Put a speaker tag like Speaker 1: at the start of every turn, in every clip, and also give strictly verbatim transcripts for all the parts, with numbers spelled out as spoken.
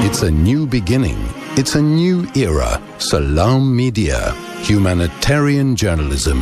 Speaker 1: It's a new beginning. It's a new era. Salam Media. Humanitarian journalism.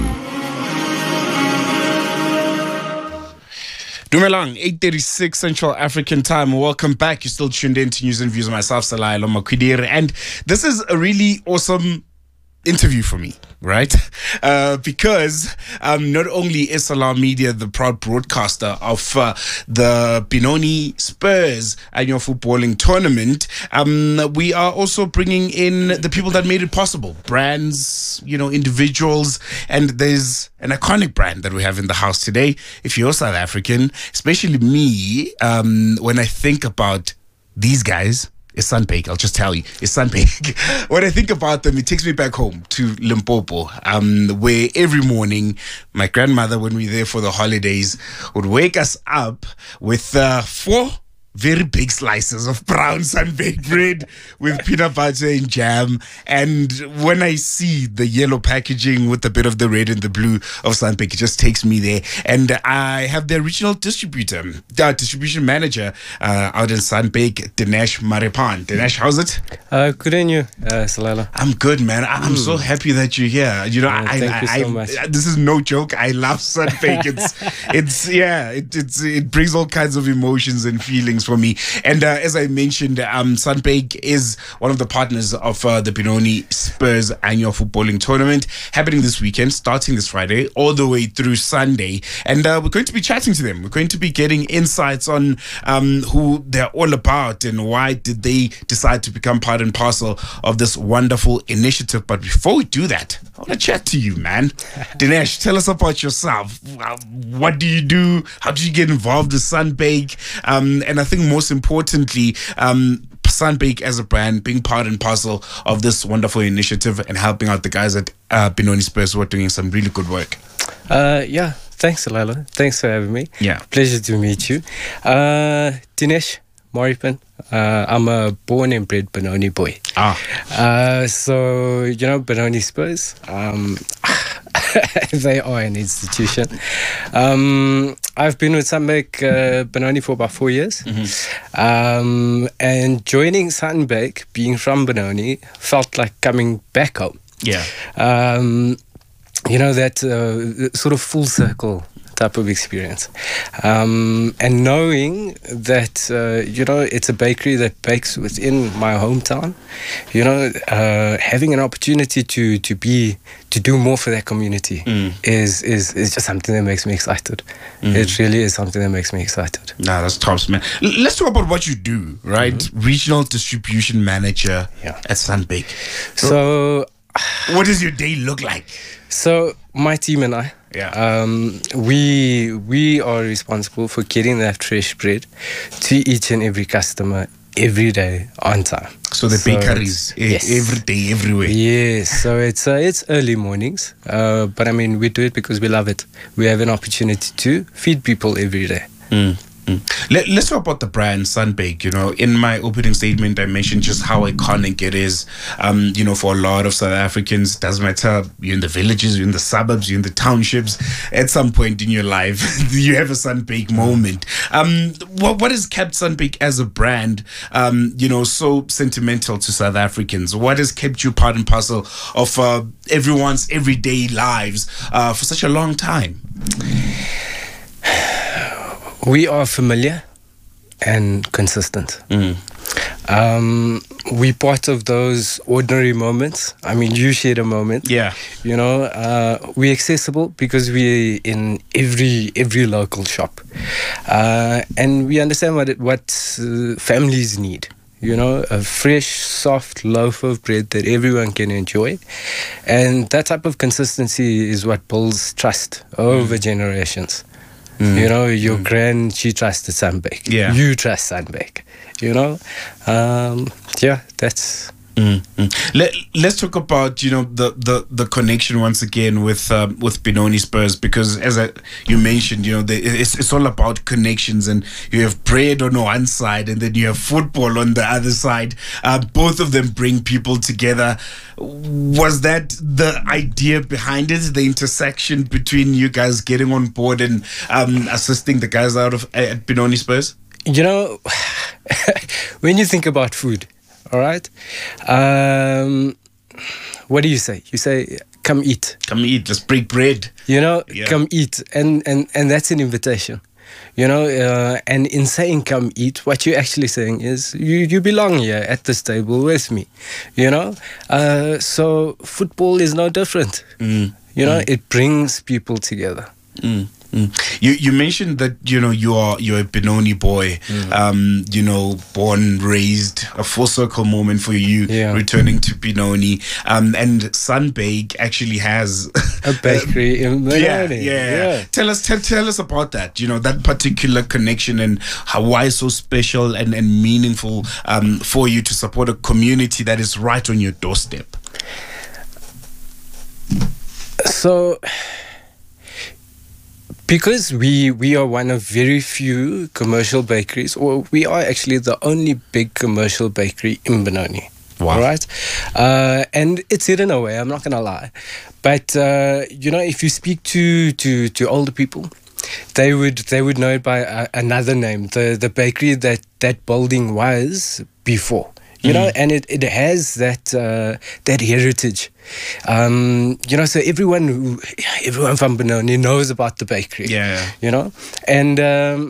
Speaker 2: Dumelang, eight thirty-six Central African Time. Welcome back. You're still tuned in to News and Views of myself, Salah Lomakwidiri. And this is a really awesome interview for me, right? Uh, because um, not only is Salam Media the proud broadcaster of uh, the Benoni Spurs annual footballing tournament, um, we are also bringing in the people that made it possible. Brands, you know, individuals, and there's an iconic brand that we have in the house today. If you're South African, especially me, um, when I think about these guys, it's Sunbake. I'll just tell you, it's Sunbake. When I think about them, it takes me back home to Limpopo, um, where every morning my grandmother, when we were there for the holidays, would wake us up with uh, four very big slices of brown Sunbake bread with peanut butter and jam. And when I see the yellow packaging with a bit of the red and the blue of Sunbake, it just takes me there. And I have the original distributor, uh, distribution manager uh, out in Sunbake, Dinesh Maripan. Dinesh, how's it?
Speaker 3: Uh, good on you, uh, Salala.
Speaker 2: I'm good, man. I- I'm mm. so happy that you're here. You know,
Speaker 3: uh,
Speaker 2: I,
Speaker 3: thank
Speaker 2: I,
Speaker 3: you
Speaker 2: I,
Speaker 3: so much.
Speaker 2: I, this is no joke. I love Sunbake. It's, it's yeah, it, it's it brings all kinds of emotions and feelings for me. And uh, as I mentioned, um, Sunbake is one of the partners of uh, the Benoni Spurs annual footballing tournament happening this weekend, starting this Friday all the way through Sunday. And uh, we're going to be chatting to them. We're going to be getting insights on um, who they're all about and why did they decide to become part and parcel of this wonderful initiative. But before we do that, I want to chat to you, man. Dinesh, tell us about yourself. What do you do? How did you get involved with Sunbake? Um, and I think most importantly, um, Sunbake as a brand being part and parcel of this wonderful initiative and helping out the guys at uh, Benoni Spurs who are doing some really good work.
Speaker 3: Uh, yeah, thanks, Salala. Thanks for having me.
Speaker 2: Yeah.
Speaker 3: Pleasure to meet you. Uh, Dinesh Maripan. Uh, I'm a born and bred Benoni boy.
Speaker 2: Ah.
Speaker 3: Uh, so, you know, Benoni Spurs, um, they are an institution. Um, I've been with Sunbake uh, Benoni for about four years. Mm-hmm. Um, and joining Sunbake, being from Benoni, felt like coming back home.
Speaker 2: Yeah.
Speaker 3: Um, you know, that uh, sort of full circle type of experience. Um, and knowing that, uh, you know, it's a bakery that bakes within my hometown, you know, uh, having an opportunity to, to be, to do more for that community mm. is, is, is just something that makes me excited. Mm. It really is something that makes me excited.
Speaker 2: Nah, that's tops, man. L- let's talk about what you do, right? Mm-hmm. Regional distribution manager yeah. at Sunbake.
Speaker 3: So,
Speaker 2: so what does your day look like?
Speaker 3: So my team and I,
Speaker 2: yeah,
Speaker 3: um, we we are responsible for getting that fresh bread to each and every customer every day on time.
Speaker 2: So the so bakeries yes. every day, everywhere.
Speaker 3: Yes. So it's uh, it's early mornings, uh, but I mean we do it because we love it. We have an opportunity to feed people every day.
Speaker 2: Mm. Mm. Let, let's talk about the brand Sunbake. You know, in my opening statement, I mentioned just how iconic it is. Um, you know, for a lot of South Africans, doesn't matter you're in the villages, you're in the suburbs, you're in the townships. At some point in your life, you have a Sunbake moment. Um, what what has kept Sunbake as a brand, um, you know, so sentimental to South Africans? What has kept you part and parcel of uh, everyone's everyday lives uh, for such a long time?
Speaker 3: We are familiar and consistent.
Speaker 2: Mm.
Speaker 3: Um, we part of those ordinary moments. I mean, you shared a moment.
Speaker 2: Yeah.
Speaker 3: You know, uh, we're accessible because we're in every every local shop, uh, and we understand what it, what uh, families need. You know, a fresh, soft loaf of bread that everyone can enjoy, and that type of consistency is what builds trust over mm. generations. Mm. You know, your mm. grand, she trusted Sunbake.
Speaker 2: Yeah.
Speaker 3: You trust Sunbake. You know, um, yeah, that's.
Speaker 2: Mm, mm. Let, let's talk about, you know, the, the, the connection once again with um, with Benoni Spurs, because as I, you mentioned, you know, the, it's, it's all about connections, and you have bread on one side and then you have football on the other side. Uh, both of them bring people together. Was that the idea behind it, the intersection between you guys getting on board and um, assisting the guys out of at Benoni Spurs?
Speaker 3: You know, when you think about food, All right. Um, what do you say? You say, come eat.
Speaker 2: Come eat. Let's break bread.
Speaker 3: You know,
Speaker 2: Yeah.
Speaker 3: come eat. And, and, and that's an invitation. You know, uh, and in saying come eat, what you're actually saying is you, you belong here at this table with me. You know, uh, so football is no different.
Speaker 2: Mm.
Speaker 3: You know,
Speaker 2: Mm.
Speaker 3: it brings people together.
Speaker 2: Mm. Mm. You you mentioned that you know you are you're a Benoni boy,
Speaker 3: Mm.
Speaker 2: um, you know, born, raised, a full circle moment for you,
Speaker 3: Yeah.
Speaker 2: returning to Benoni, um, and Sunbake actually has
Speaker 3: A bakery in
Speaker 2: yeah,
Speaker 3: Benoni.
Speaker 2: yeah,
Speaker 3: yeah.
Speaker 2: Tell us, tell, tell us about that. You know, that particular connection and how why it's so special and and meaningful um for you to support a community that is right on your doorstep.
Speaker 3: So, because we we are one of very few commercial bakeries, or we are actually the only big commercial bakery in Benoni.
Speaker 2: Wow.
Speaker 3: All right, uh, and it's hidden away. I'm not gonna lie, but uh, you know, if you speak to to to older people, they would they would know it by a, another name. The the bakery that that building was before. You know, and it, it has that uh, that heritage. Um, you know, so everyone who, everyone from Benoni knows about the bakery.
Speaker 2: Yeah.
Speaker 3: You know, and um,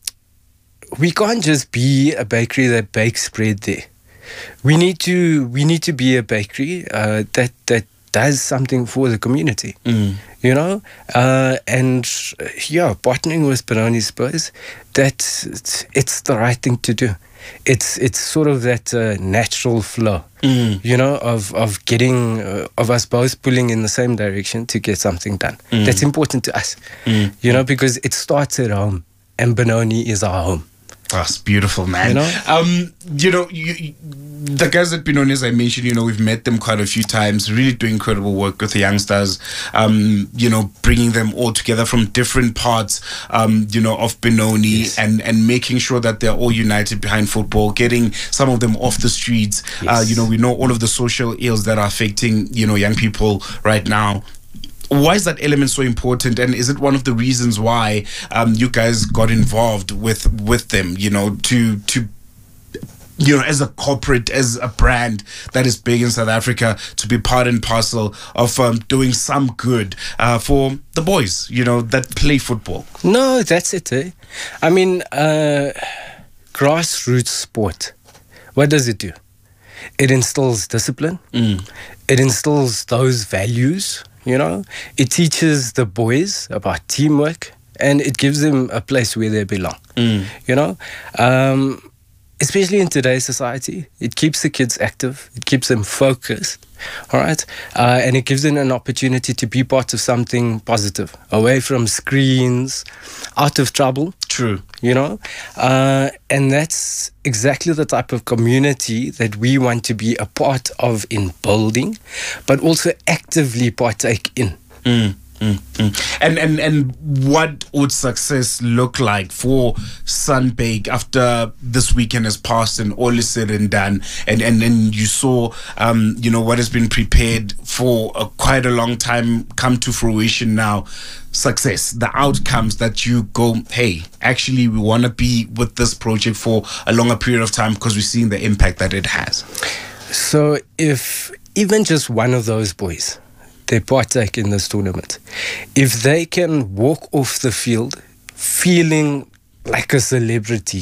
Speaker 3: we can't just be a bakery that bakes bread there. We need to we need to be a bakery uh, that that does something for the community.
Speaker 2: Mm.
Speaker 3: You know, uh, and uh, yeah, partnering with Benoni Spurs, that it's, it's the right thing to do. It's it's sort of that uh, natural flow,
Speaker 2: Mm.
Speaker 3: you know, of of getting uh, of us both pulling in the same direction to get something done.
Speaker 2: Mm.
Speaker 3: That's important to us,
Speaker 2: Mm.
Speaker 3: you know, because it starts at home, and Benoni is our home.
Speaker 2: That's beautiful, man.
Speaker 3: You know?
Speaker 2: Um, you know, you, you, the guys at Benoni, as I mentioned, you know, we've met them quite a few times, really doing incredible work with the youngsters, um, you know, bringing them all together from different parts, um, you know, of Benoni
Speaker 3: Yes.
Speaker 2: and, and making sure that they're all united behind football, getting some of them off the streets. Uh,
Speaker 3: Yes.
Speaker 2: you know, we know all of the social ills that are affecting, you know, young people right now. Why is that element so important, and is it one of the reasons why um, you guys got involved with with them? You know, to to you know, as a corporate, as a brand that is big in South Africa, to be part and parcel of um, doing some good uh, for the boys, you know, that play football.
Speaker 3: No, that's it. Eh? I mean, uh, grassroots sport. What does it do? It instills discipline.
Speaker 2: Mm.
Speaker 3: It instills those values. You know, it teaches the boys about teamwork, and it gives them a place where they belong.
Speaker 2: Mm.
Speaker 3: You know, um, especially in today's society, it keeps the kids active. It keeps them focused. All right, uh, and it gives them an opportunity to be part of something positive, away from screens, out of trouble.
Speaker 2: True.
Speaker 3: You know, uh, and that's exactly the type of community that we want to be a part of in building, but also actively partake in.
Speaker 2: Mm, mm, mm. And and and what would success look like for Sunbake after this weekend has passed and all is said and done, and and and you saw um you know what has been prepared for a, quite a long time come to fruition now? Success, the outcomes that you go, hey, actually we want to be with this project for a longer period of time because we're seeing the impact that it has.
Speaker 3: So if even just one of those boys, they partake in this tournament, if they can walk off the field feeling like a celebrity,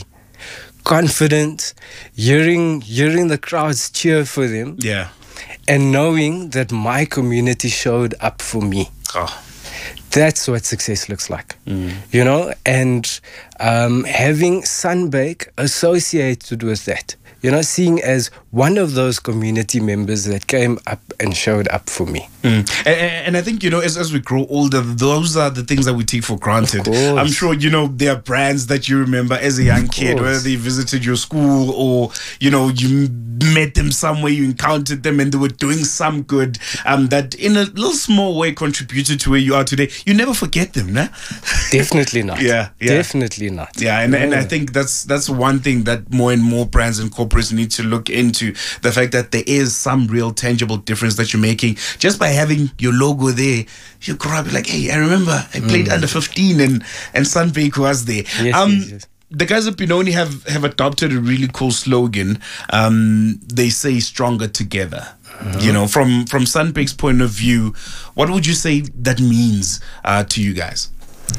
Speaker 3: confident, hearing hearing the crowds cheer for them,
Speaker 2: Yeah.
Speaker 3: and knowing that my community showed up for me,
Speaker 2: Oh.
Speaker 3: that's what success looks like.
Speaker 2: Mm.
Speaker 3: You know, and um, having Sunbake associated with that, you know, seeing as one of those community members that came up and showed up for me.
Speaker 2: Mm. And, and I think, you know, as, as we grow older, those are the things that we take for granted.
Speaker 3: course.
Speaker 2: I'm sure, you know, there are brands that you remember as a young kid,
Speaker 3: course.
Speaker 2: whether they visited your school or, you know, you met them somewhere, you encountered them and they were doing some good um, that in a little small way contributed to where you are today. You never forget them, nah?
Speaker 3: Definitely not.
Speaker 2: Yeah, yeah.
Speaker 3: Definitely not.
Speaker 2: Yeah, and, and I
Speaker 3: Yeah.
Speaker 2: think that's that's one thing that more and more brands and corporates need to look into, the fact that there is some real tangible difference that you're making just by having your logo there. You grow up like, hey, I remember I played under fifteen and and Sunbake was there.
Speaker 3: Yes,
Speaker 2: um,
Speaker 3: yes, yes.
Speaker 2: the guys at Benoni have, have adopted a really cool slogan. Um, they say stronger together. Mm-hmm. You know, from, from Sunbake's point of view, what would you say that means uh, to you guys?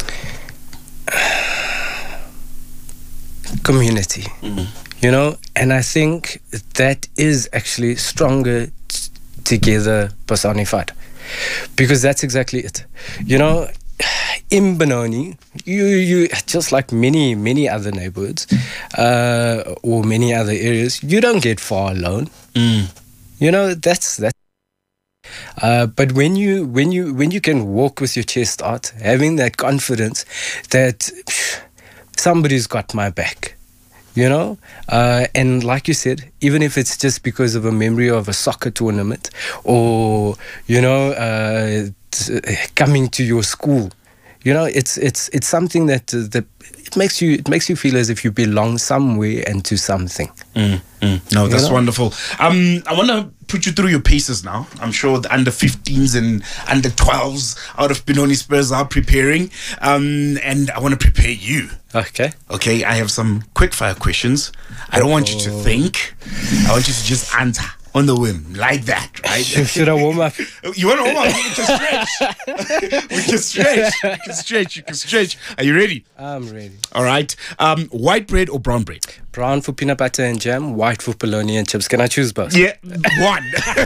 Speaker 3: Community. Mm-hmm. You know, and I think that is actually stronger t- together personified. Because that's exactly it. You know, in Benoni, you, you just like many, many other neighborhoods uh, or many other areas, you don't get far alone.
Speaker 2: Mm.
Speaker 3: You know, that's that. Uh, but when you when you when you can walk with your chest out, having that confidence that phew, somebody's got my back, you know, uh, and like you said, even if it's just because of a memory of a soccer tournament, or you know, uh, t- coming to your school, you know, it's it's it's something that uh, that it makes you it makes you feel as if you belong somewhere and to something.
Speaker 2: Mm, mm. No, that's you know? wonderful. Um, I want to put you through your paces now. I'm sure the under fifteens and under twelves out of Benoni Spurs are preparing. Um, and I want to prepare you.
Speaker 3: Okay.
Speaker 2: Okay, I have some quick fire questions. I don't want you to think. I want you to just answer on the whim, like that, right?
Speaker 3: Should I warm up?
Speaker 2: You want to warm up? We can stretch. we can stretch. We can stretch. You can stretch. Are you ready?
Speaker 3: I'm ready.
Speaker 2: All right. Um, white bread or brown bread?
Speaker 3: Brown for peanut butter and jam, white for bologna and chips. Can I choose both?
Speaker 2: Yeah, one.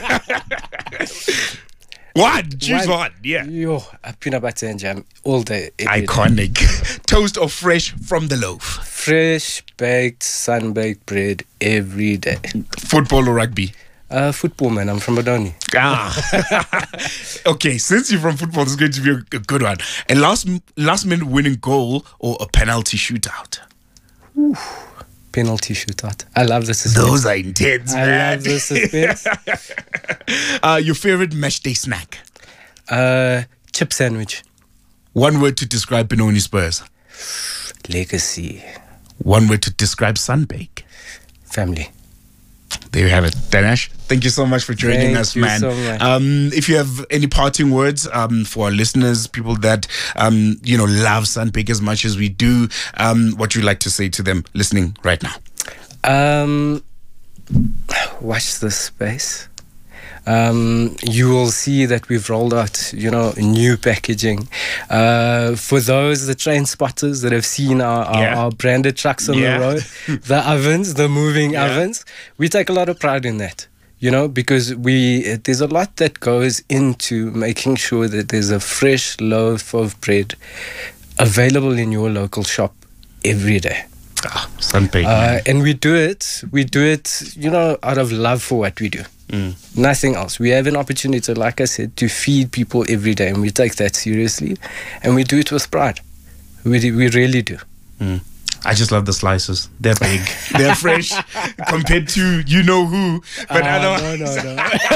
Speaker 2: one. Choose one. one. Yeah.
Speaker 3: Yo, peanut butter and jam all day.
Speaker 2: Iconic. Day. Toast or fresh from the loaf?
Speaker 3: Fresh, baked, sun-baked bread every day.
Speaker 2: Football or rugby?
Speaker 3: Uh, football, man. I'm from Benoni.
Speaker 2: Ah. Okay, since you're from football, this is going to be a, a good one. A last, last minute winning goal or a penalty shootout?
Speaker 3: Ooh. Penalty shootout. I love the suspense.
Speaker 2: Those are intense,
Speaker 3: I
Speaker 2: man.
Speaker 3: love the suspense.
Speaker 2: uh, your favorite match day snack?
Speaker 3: Uh, chip sandwich.
Speaker 2: One word to describe Benoni Spurs?
Speaker 3: Legacy.
Speaker 2: One word to describe Sunbake?
Speaker 3: Family.
Speaker 2: There you have it. Danesh, thank you so much for joining
Speaker 3: thank
Speaker 2: us,
Speaker 3: you
Speaker 2: man.
Speaker 3: So much.
Speaker 2: Um, if you have any parting words um, for our listeners, people that um, you know love Sunbake as much as we do, um, what you'd like to say to them listening right now?
Speaker 3: Um, watch this space. Um, you will see that we've rolled out, you know, new packaging. Uh, for those, the train spotters that have seen our, our,
Speaker 2: yeah.
Speaker 3: our branded trucks on
Speaker 2: yeah.
Speaker 3: the road, the ovens, the moving
Speaker 2: yeah.
Speaker 3: ovens, we take a lot of pride in that, you know, because we there's a lot that goes into making sure that there's a fresh loaf of bread available in your local shop every day.
Speaker 2: Ah, Sunbake.
Speaker 3: Uh, and we do it, we do it, you know, out of love for what we do.
Speaker 2: Mm.
Speaker 3: Nothing else. We have an opportunity, like I said, to feed people every day, and we take that seriously, and we do it with pride. We do, we really do.
Speaker 2: Mm. I just love the slices. They're big. They're fresh compared to you know who. But
Speaker 3: uh,
Speaker 2: I don't.
Speaker 3: No, no, no.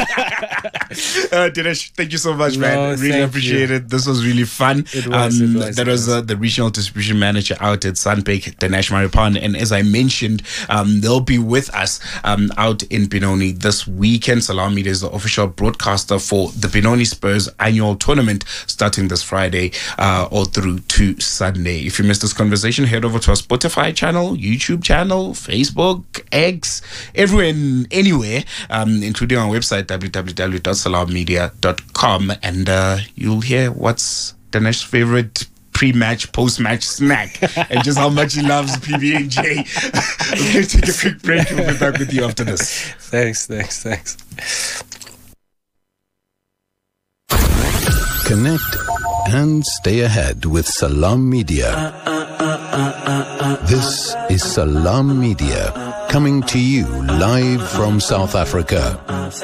Speaker 2: uh, Dinesh, thank you so much,
Speaker 3: no,
Speaker 2: man. Really appreciate you. it. This was really fun.
Speaker 3: It was.
Speaker 2: Um,
Speaker 3: it was
Speaker 2: that
Speaker 3: it
Speaker 2: was,
Speaker 3: was.
Speaker 2: Uh, the regional distribution manager out at Sunbake, Danesh Maripan. And as I mentioned, um, they'll be with us um, out in Benoni this weekend. Salam Media is the official broadcaster for the Benoni Spurs annual tournament starting this Friday uh, all through to Sunday. If you missed this conversation, head over to our Spotify channel, YouTube channel, Facebook, X, everywhere and anywhere, um, including our website, w w w dot salam media dot com, and uh, you'll hear what's Danesh's favorite pre-match, post-match snack and just how much he loves P B and J. We're going to take a quick break and we'll be back with you after this.
Speaker 3: Thanks, thanks, thanks.
Speaker 1: Connect and stay ahead with Salam Media. This is Salam Media, coming to you live from South Africa.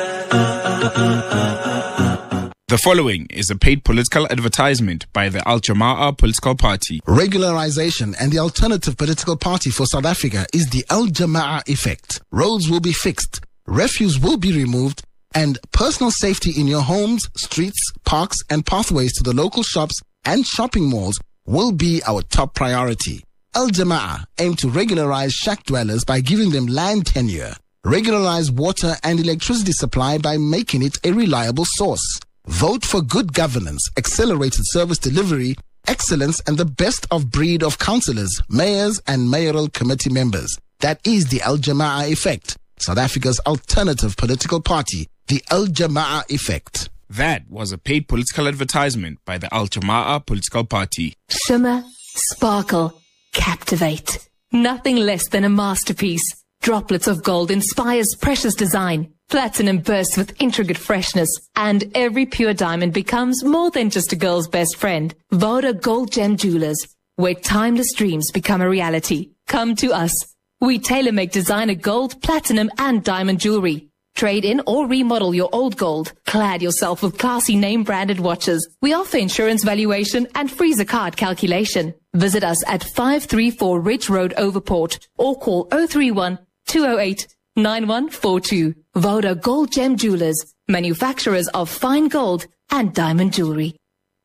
Speaker 2: The following is a paid political advertisement by the Al Jama'ah political party.
Speaker 4: Regularization and the alternative political party for South Africa is the Al Jama'ah effect. Roads will be fixed, refuse will be removed, and personal safety in your homes, streets, parks, and pathways to the local shops and shopping malls will be our top priority. Al Jama'ah aim to regularize shack dwellers by giving them land tenure, regularize water and electricity supply by making it a reliable source. Vote for good governance, accelerated service delivery, excellence, and the best of breed of councillors, mayors, and mayoral committee members. That is the Al Jamaah Effect, South Africa's alternative political party, the Al Jamaah Effect.
Speaker 2: That was a paid political advertisement by the Al Jamaah political party.
Speaker 5: Shimmer, sparkle, captivate. Nothing less than a masterpiece. Droplets of gold inspires precious design. Platinum bursts with intricate freshness. And every pure diamond becomes more than just a girl's best friend. Voda Gold Gem Jewelers, where timeless dreams become a reality. Come to us. We tailor-make designer gold, platinum, and diamond jewelry. Trade in or remodel your old gold. Clad yourself with classy name-branded watches. We offer insurance valuation and freezer card calculation. Visit us at five three four Ridge Road, Overport, or call zero three one, two zero eight, nine one four two. Voda Gold Gem Jewelers, manufacturers of fine gold and diamond jewelry.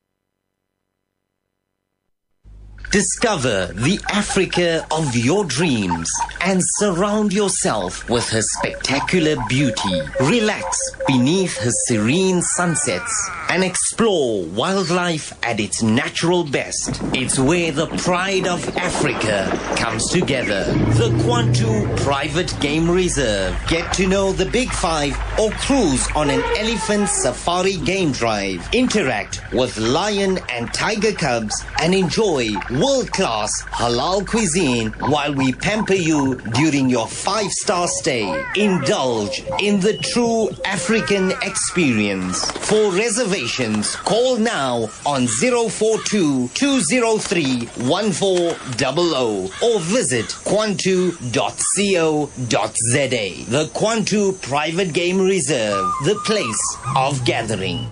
Speaker 6: Discover the Africa of your dreams and surround yourself with her spectacular beauty. Relax beneath her serene sunsets and explore wildlife at its natural best. It's where the pride of Africa comes together. The Kwantu Private Game Reserve. Get to know the Big Five or cruise on an elephant safari game drive. Interact with lion and tiger cubs and enjoy world-class halal cuisine while we pamper you during your five-star stay. Indulge in the true African experience. For reservations, call now on zero four two, two zero three, one four zero zero or visit kwantu dot co dot za. The Kwantu Private Game Reserve, the place of gathering.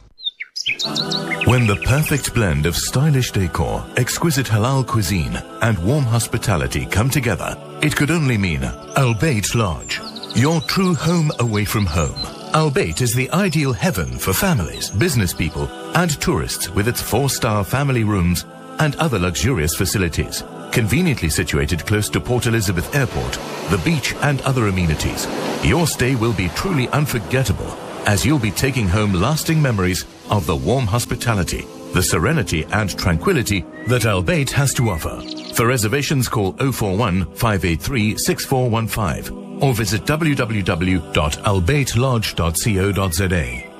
Speaker 7: When the perfect blend of stylish decor, exquisite halal cuisine, and warm hospitality come together, it could only mean Al Bayt Lodge, your true home away from home. Al Bayt is the ideal heaven for families, business people, and tourists with its four-star family rooms and other luxurious facilities. Conveniently situated close to Port Elizabeth Airport, the beach, and other amenities, your stay will be truly unforgettable, as you'll be taking home lasting memories of the warm hospitality, the serenity and tranquility that Al Bayt has to offer. For reservations, call zero four one, five eight three, six four one five or visit w w w dot al bayt lodge dot co dot za.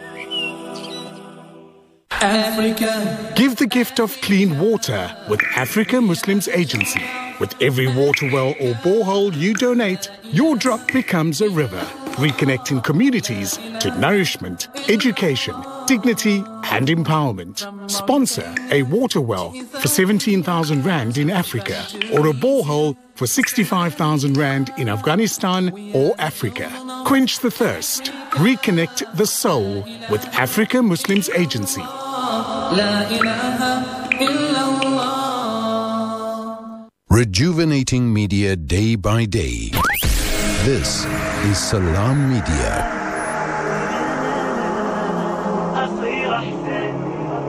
Speaker 8: Africa. Give the gift of clean water with Africa Muslims Agency. With every water well or borehole you donate, your drop becomes a river, reconnecting communities to nourishment, education, dignity and empowerment. Sponsor a water well for seventeen thousand rand in Africa or a borehole for sixty-five thousand rand in Afghanistan or Africa. Quench the thirst. Reconnect the soul with Africa Muslims Agency.
Speaker 1: Rejuvenating media day by day. This is Salam Media.